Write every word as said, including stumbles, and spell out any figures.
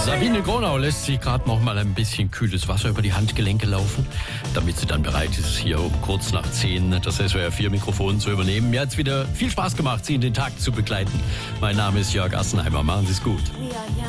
Sabine Gronau lässt sich gerade noch mal ein bisschen kühles Wasser über die Handgelenke laufen, damit sie dann bereit ist, hier um kurz nach zehn das S W R vier Mikrofon zu übernehmen. Mir hat es wieder viel Spaß gemacht, Sie in den Tag zu begleiten. Mein Name ist Jörg Assenheimer. Machen Sie es gut. We are young.